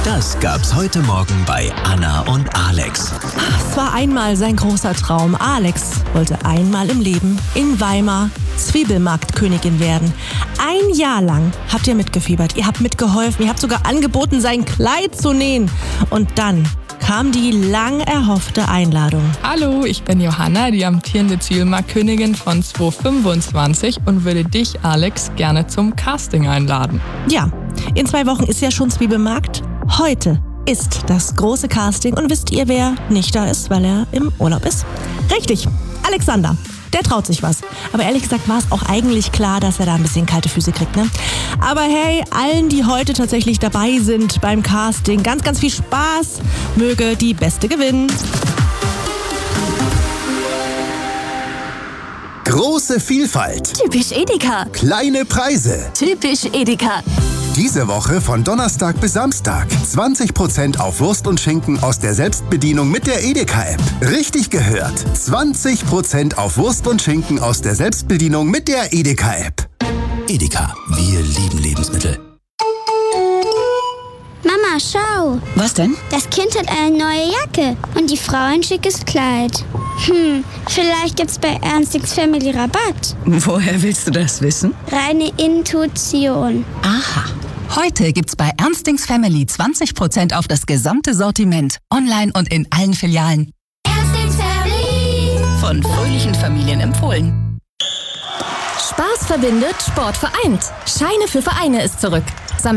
Das gab's heute Morgen bei Anna und Alex. Es war einmal sein großer Traum. Alex wollte einmal im Leben in Weimar Zwiebelmarktkönigin werden. 1 Jahr lang habt ihr mitgefiebert, ihr habt mitgeholfen, ihr habt sogar angeboten, sein Kleid zu nähen. Und dann kam die lang erhoffte Einladung. Hallo, ich bin Johanna, die amtierende Zwiebelmarktkönigin von 2025 und würde dich, Alex, gerne zum Casting einladen. Ja, in 2 Wochen ist ja schon Zwiebelmarkt. Heute ist das große Casting und wisst ihr, wer nicht da ist, weil er im Urlaub ist? Richtig, Alexander. Der traut sich was. Aber ehrlich gesagt war es auch eigentlich klar, dass er da ein bisschen kalte Füße kriegt, ne? Aber hey, allen, die heute tatsächlich dabei sind beim Casting, ganz, ganz viel Spaß. Möge die Beste gewinnen. Große Vielfalt. Typisch Edeka. Kleine Preise. Typisch Edeka. Diese Woche von Donnerstag bis Samstag. 20% auf Wurst und Schinken aus der Selbstbedienung mit der Edeka-App. Richtig gehört. 20% auf Wurst und Schinken aus der Selbstbedienung mit der Edeka-App. Edeka, wir lieben Lebensmittel. Mama, schau. Was denn? Das Kind hat eine neue Jacke und die Frau ein schickes Kleid. Vielleicht gibt's bei Ernstings Family Rabatt. Woher willst du das wissen? Reine Intuition. Aha. Heute gibt's bei Ernstings Family 20% auf das gesamte Sortiment. Online und in allen Filialen. Ernstings Family. Von fröhlichen Familien empfohlen. Spaß verbindet, Sport vereint. Scheine für Vereine ist zurück.